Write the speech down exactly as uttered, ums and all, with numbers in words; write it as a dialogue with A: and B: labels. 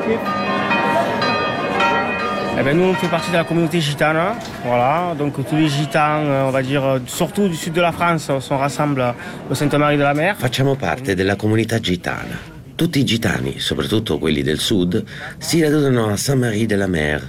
A: Eh ben, nous, on fait partie de la communauté gitane, voilà. Donc tous les gitans, on va dire, surtout du sud de la France, sont rassemblés au Sainte-Marie de la Mer.
B: Facciamo parte della comunità gitana. Tutti i gitani, soprattutto quelli del sud, si radunano a Sainte-Marie de la Mer,